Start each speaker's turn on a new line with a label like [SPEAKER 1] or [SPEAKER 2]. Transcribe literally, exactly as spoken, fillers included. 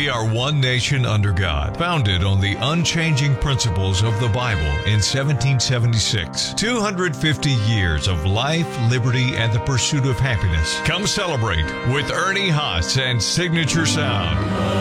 [SPEAKER 1] We are one nation under God, founded on the unchanging principles of the Bible in seventeen seventy-six. two hundred fifty years of life, liberty, and the pursuit of happiness. Come celebrate with Ernie Haas and Signature Sound.